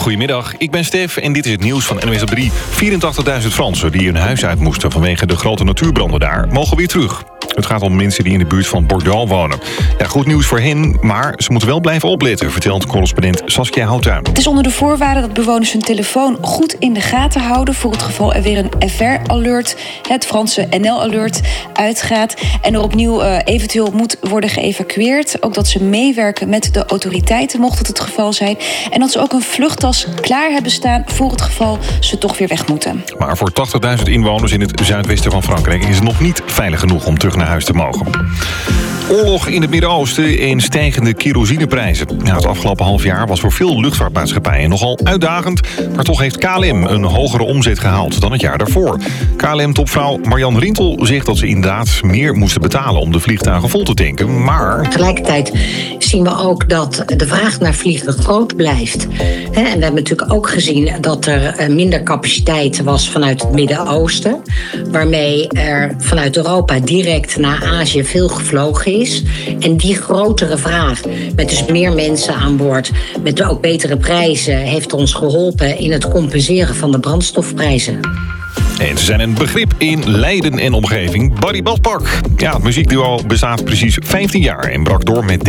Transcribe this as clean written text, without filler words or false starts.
Goedemiddag, ik ben Stef en dit is het nieuws van NOS op 3. 84.000 Fransen die hun huis uit moesten vanwege de grote natuurbranden daar, mogen weer terug. Het gaat om mensen die in de buurt van Bordeaux wonen. Ja, goed nieuws voor hen, maar ze moeten wel blijven opletten, vertelt correspondent Saskia Houttuin. Het is onder de voorwaarde dat bewoners hun telefoon goed in de gaten houden voor het geval er weer een FR-alert, het Franse NL-alert, uitgaat en er opnieuw eventueel moet worden geëvacueerd. Ook dat ze meewerken met de autoriteiten, mocht het geval zijn. En dat ze ook een vluchttas klaar hebben staan voor het geval ze toch weer weg moeten. Maar voor 80.000 inwoners in het zuidwesten van Frankrijk is het nog niet veilig genoeg om terug naar huis te mogen. Oorlog in het Midden-Oosten en stijgende kerosineprijzen. Ja, het afgelopen half jaar was voor veel luchtvaartmaatschappijen nogal uitdagend, maar toch heeft KLM een hogere omzet gehaald dan het jaar daarvoor. KLM-topvrouw Marjan Rintel zegt dat ze inderdaad meer moesten betalen om de vliegtuigen vol te tanken, maar tegelijkertijd zien we ook dat de vraag naar vliegen groot blijft. En we hebben natuurlijk ook gezien dat er minder capaciteit was vanuit het Midden-Oosten, waarmee er vanuit Europa direct naar Azië veel gevlogen is. En die grotere vraag, met dus meer mensen aan boord, met ook betere prijzen, heeft ons geholpen in het compenseren van de brandstofprijzen. En ze zijn een begrip in Leiden en omgeving. Barry Badpak. Ja, het muziekduo bestaat precies 15 jaar en brak door met